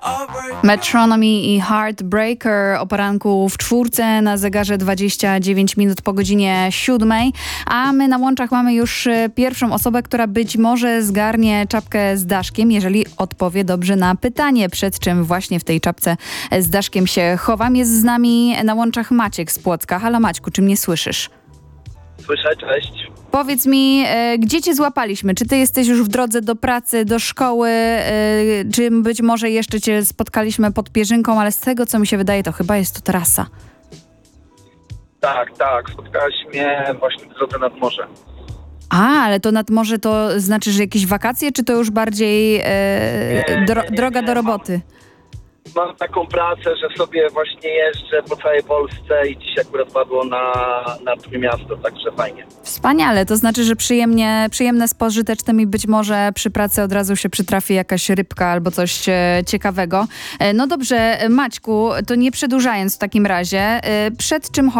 Metronomy i Heartbreaker o poranku w 4 na zegarze 29 minut po godzinie 7, a my na łączach mamy już pierwszą osobę, która być może zgarnie czapkę z daszkiem, jeżeli odpowie dobrze na pytanie, przed czym właśnie w tej czapce z daszkiem się chowam. Jest z nami na łączach Maciek z Płocka. Halo Maćku, czy mnie słyszysz? Słyszę, cześć. Powiedz mi, gdzie cię złapaliśmy? Czy ty jesteś już w drodze do pracy, do szkoły, czy być może jeszcze cię spotkaliśmy pod Pierzynką, ale z tego, co mi się wydaje, to chyba jest to trasa. Tak, spotkałaś mnie właśnie w drodze nad morze. Ale to nad morze to znaczy, że jakieś wakacje, czy to już bardziej droga do roboty? Mam taką pracę, że sobie właśnie jeżdżę po całej Polsce i dziś akurat padło na Trójmiasto, także fajnie. Wspaniale, to znaczy, że przyjemne z pożytecznym i być może przy pracy od razu się przytrafi jakaś rybka albo coś ciekawego. No dobrze, Maćku, to nie przedłużając w takim razie, przed czym